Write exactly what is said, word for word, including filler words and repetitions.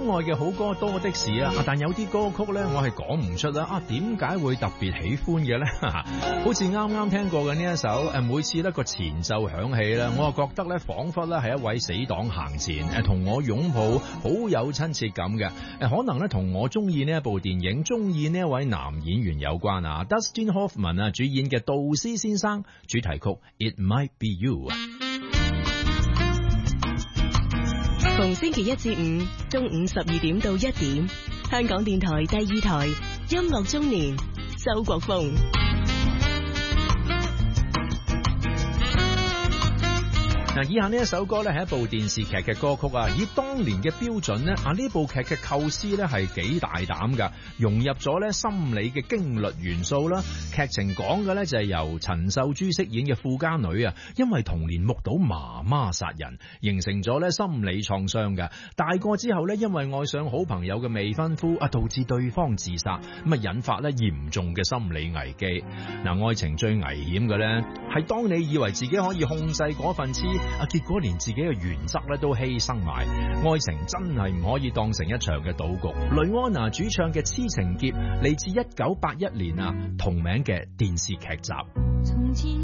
愛嘅好歌多的是啊，但有啲歌曲咧，我係講唔出啦。啊，點解會特別喜歡嘅咧？好似啱啱聽過嘅呢一首誒，每次咧個前奏響起咧，我就覺得咧，仿佛咧係一位死黨行前誒，同我擁抱，好有親切感嘅。誒，可能咧同我中意呢一部電影，中意呢一位男演員有關啊。Dustin Hoffman 啊主演嘅杜斯先生主題曲 It Might Be You。 逢星期一至五中午十二點到一點，香港電台第二台音樂中年，周國峰。 嗱，以下呢一首歌咧係一部電視劇嘅歌曲啊，以當年嘅標準咧，啊呢部劇嘅構思咧係幾大膽噶，融入咗咧心理嘅驚慄元素啦。劇情講嘅咧就係由陳秀珠飾演嘅富家女啊，因為童年目睹媽媽殺人，形成咗咧心理創傷嘅。大個之後咧，因為愛上好朋友嘅未婚夫啊，導致對方自殺，咁啊引發咧嚴重嘅心理危機。嗱，愛情最危險嘅咧係當你以為自己可以控制嗰份痴。啊！結果連自己嘅原則咧都犧牲埋，愛情真係唔可以當成一場嘅賭局。雷安娜主唱嘅《痴情劫》嚟自一九八一年啊同名嘅電視劇集。從前